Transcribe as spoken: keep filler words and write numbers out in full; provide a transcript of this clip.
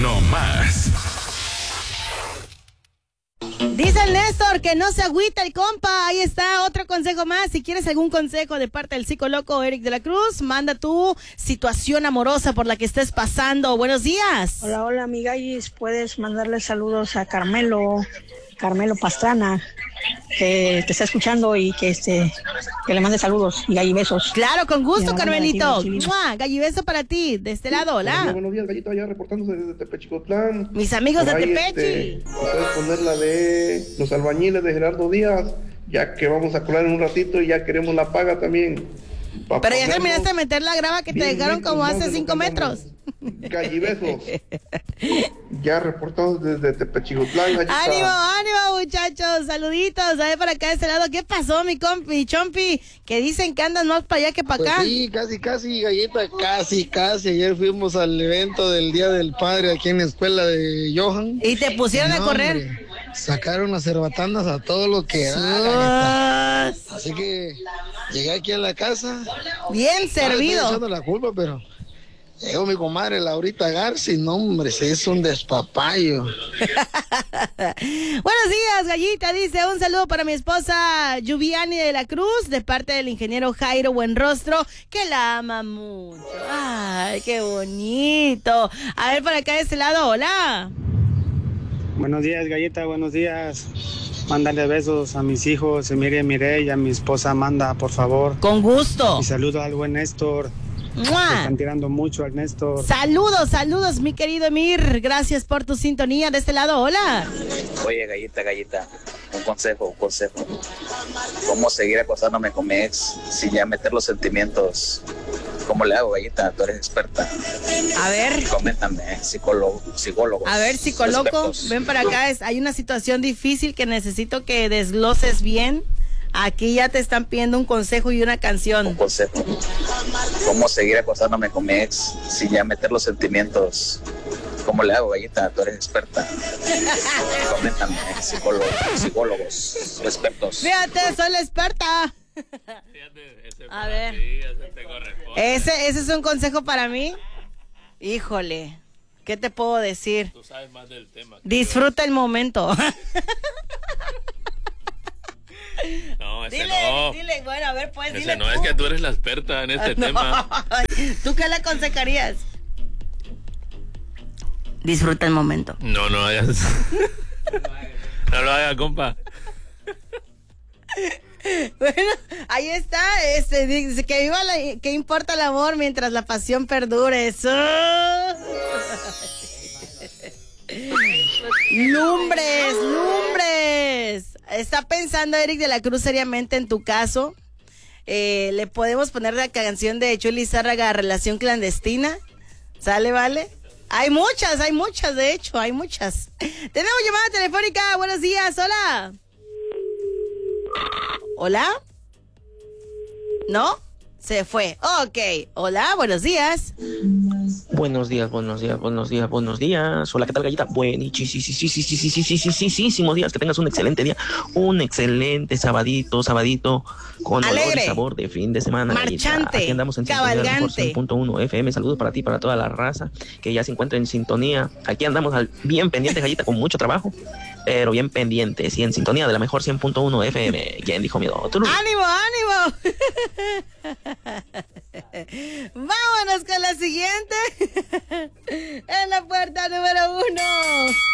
no más. Dice el Néstor que no se agüita el compa. Ahí está, otro consejo más. Si quieres algún consejo de parte del psicoloco Eric de la Cruz, manda tu situación amorosa por la que estés pasando. Buenos días. Hola, hola, mi gallis. Puedes mandarle saludos a Carmelo, Carmelo Pastrana, que te está escuchando y que este que le mande saludos y gallibesos. Claro, con gusto, Carmelito. ¡Mua! Gallibeso para ti, de este lado, hola. Buenos, buenos días, Gallito, allá reportándose desde Tepechicotlán. Mis amigos Por de ahí, Tepechi. Este, puedes poner la de los albañiles de Gerardo Díaz, ya que vamos a colar en un ratito y ya queremos la paga también. Pero ya terminaste de meter la grava que te dejaron como hace cinco metros. Gallibesos. Ya reportados desde Tepechicotlán. Ánimo, ánimo, muchachos. Saluditos. A ver, para acá de este lado. ¿Qué pasó, mi compi, Chompi? Que dicen que andan más para allá que para pues acá. Sí, casi, casi, Galleta, casi, casi. Ayer fuimos al evento del Día del Padre aquí en la escuela de Johan. Y te pusieron no, a correr. Hombre, sacaron las cerbatandas a todo lo que da. Así que llegué aquí a la casa. Bien servido. No, estoy echando la culpa, pero llegó mi comadre Laurita Garci. No, hombre, se hizo un despapayo. Buenos días, Gallita. Dice, un saludo para mi esposa Yuviani de la Cruz, de parte del ingeniero Jairo Buenrostro, que la ama mucho. Ay, qué bonito. A ver, para acá de este lado, hola. Buenos días, Galleta, buenos días. Mándale besos a mis hijos, Emilia y Mireille, y a mi esposa Amanda, por favor. Con gusto. Y saludos al buen Néstor. ¡Mua! Están tirando mucho al Néstor. Saludos, saludos, mi querido Emir. Gracias por tu sintonía. De este lado, hola. Oye, Gallita, Gallita, un consejo, un consejo. ¿Cómo seguir acosándome con mi ex sin ya meter los sentimientos? ¿Cómo le hago, Gallita? Tú eres experta. A ver. Coméntame, psicólogo, psicólogo. A ver, psicólogo, ven para acá. Es, hay una situación difícil que necesito que desgloses bien. Aquí ya te están pidiendo un consejo y una canción. Un consejo. ¿Cómo seguir acosándome con mi ex sin ya meter los sentimientos? ¿Cómo le hago, Gallita? Tú eres experta. Coméntame, psicólogo, psicólogos, expertos. Fíjate, soy la experta. A ver. Ese, ese es un consejo para mí. Híjole, ¿qué te puedo decir? Tú sabes más del tema. Disfruta el momento. No, ese dile, no. dile, bueno, a ver, pues, ese dile no, tú. es que tú eres la experta en este no. tema. ¿Tú qué le aconsejarías? Disfruta el momento. No, no hagas. No lo hagas, compa. Bueno, ahí está, este, dice que viva la, que importa el amor mientras la pasión perdure. Eso. Lumbres, lumbres. Está pensando Eric de la Cruz seriamente en tu caso. Eh, le podemos poner la canción de Chuli Zárraga, Relación Clandestina. ¿Sale, vale? Hay muchas, hay muchas, de hecho, hay muchas. Tenemos llamada telefónica. Buenos días, hola. ¿Hola? ¿No? Se fue. Ok. Hola, buenos días. Buenos días, buenos días, buenos días, buenos días. Hola, ¿qué tal, Gallita? Buenísimos días. Que tengas un excelente día. Un excelente sabadito, sabadito con alegre, olor y sabor de fin de semana. Marchante, aquí andamos en cabalgante. cien punto uno F M. Saludos para ti, para toda la raza que ya se encuentra en sintonía. Aquí andamos al, bien pendientes, Gallita, con mucho trabajo, pero bien pendientes y en sintonía de la mejor cien punto uno F M. ¿Quién dijo miedo? ¿Tú? ¡Ánimo, ánimo! Vámonos con la siguiente. En la puerta número uno.